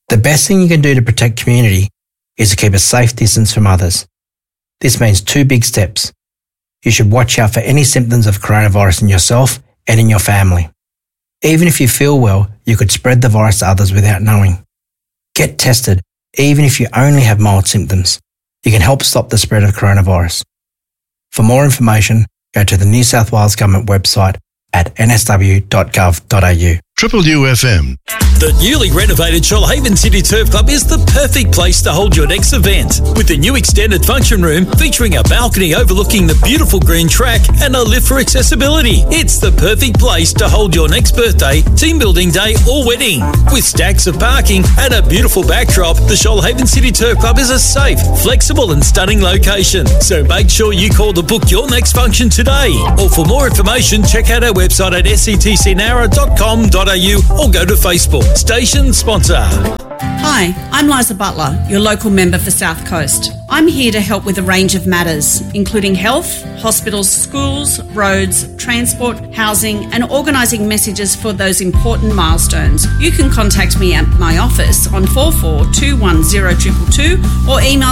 The best thing you can do to protect community is to keep a safe distance from others. This means 2 big steps. You should watch out for any symptoms of coronavirus in yourself and in your family. Even if you feel well, you could spread the virus to others without knowing. Get tested, even if you only have mild symptoms. You can help stop the spread of coronavirus. For more information, go to the New South Wales Government website at nsw.gov.au. Triple UFM. The newly renovated Shoalhaven City Turf Club is the perfect place to hold your next event. With the new extended function room featuring a balcony overlooking the beautiful green track and a lift for accessibility. It's the perfect place to hold your next birthday, team building day or wedding. With stacks of parking and a beautiful backdrop, the Shoalhaven City Turf Club is a safe, flexible and stunning location. So make sure you call to book your next function today. Or for more information, check out our website at sctcnara.com.au or go to Facebook. Station sponsor. Hi, I'm Liza Butler, your local member for South Coast. I'm here to help with a range of matters, including health, hospitals, schools, roads, transport, housing, and organising messages for those important milestones. You can contact me at my office on 44210222 or email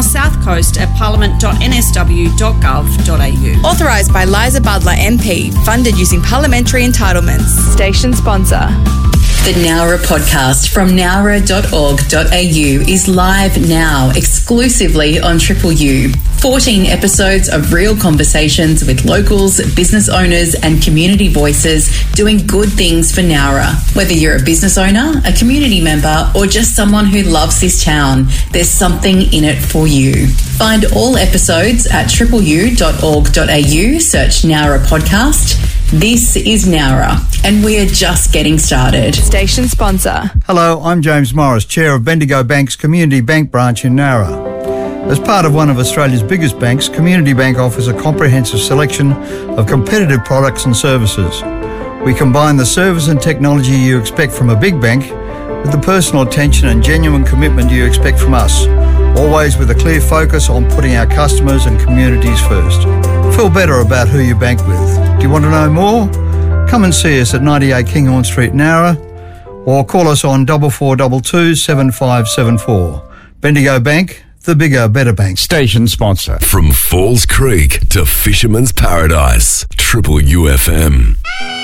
southcoast@parliament.nsw.gov.au. Authorised by Liza Butler MP, funded using parliamentary entitlements. Station sponsor. The Nowra podcast from nowra.org.au is live now, exclusively on Triple U. 14 episodes of real conversations with locals, business owners and community voices doing good things for Nowra. Whether you're a business owner, a community member or just someone who loves this town, there's something in it for you. Find all episodes at tripleu.org.au, search Nowra podcast. This is Nowra, and we are just getting started. Station sponsor. Hello, I'm James Morris, Chair of Bendigo Bank's Community Bank branch in Nowra. As part of one of Australia's biggest banks, Community Bank offers a comprehensive selection of competitive products and services. We combine the service and technology you expect from a big bank with the personal attention and genuine commitment you expect from us, always with a clear focus on putting our customers and communities first. Feel better about who you bank with. Do you want to know more? Come and see us at 98 Kinghorn Street, Nowra, or call us on 4422 7574. Bendigo Bank, the bigger, better bank. Station sponsor. From Falls Creek to Fisherman's Paradise, Triple UFM.